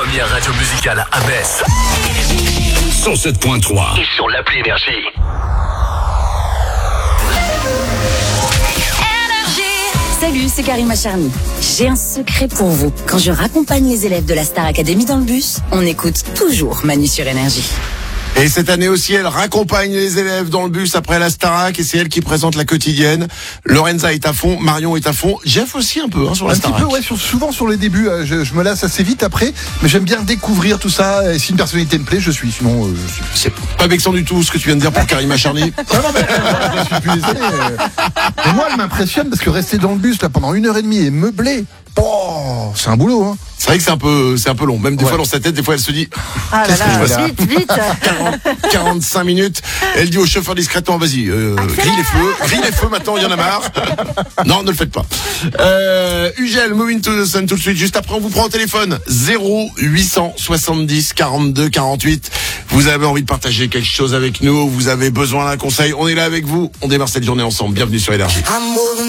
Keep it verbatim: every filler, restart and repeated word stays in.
première radio musicale à Metz. cent sept point trois. Et sur l'appli Énergie. Salut, c'est Karima Charny. J'ai un secret pour vous. Quand je raccompagne les élèves de la Star Academy dans le bus, on écoute toujours Manu sur Énergie. Et cette année aussi, elle raccompagne les élèves dans le bus après la Starac et c'est elle qui présente la quotidienne. Lorenza est à fond, Marion est à fond, Jeff aussi un peu hein, sur la un Starac. Un petit peu, ouais, sur, souvent sur les débuts, euh, je, je me lasse assez vite après, mais j'aime bien découvrir tout ça. Et si une personnalité me plaît, je suis. Sinon, euh, je suis. C'est pas vexant du tout ce que tu viens de dire pour Karima Charny. Non, non, mais euh, je suis plus désolé. Euh. Mais moi, elle m'impressionne parce que rester dans le bus là pendant une heure et demie et meubler, oh, c'est un boulot, hein. C'est vrai que c'est un peu, c'est un peu long. Même des ouais. fois dans sa tête, des fois elle se dit. Ah là là, vite, vite. quarante, quarante-cinq minutes. Elle dit au chauffeur discrètement, vas-y, euh, grille les feux, grille les feux. Maintenant, il y en a marre. Non, ne le faites pas. Euh, Ugel, Moving to the Sun tout de suite. Juste après, on vous prend au téléphone. zéro huit cent soixante-dix quarante-deux quarante-huit. Vous avez envie de partager quelque chose avec nous. Vous avez besoin d'un conseil. On est là avec vous. On démarre cette journée ensemble. Bienvenue sur Énergie.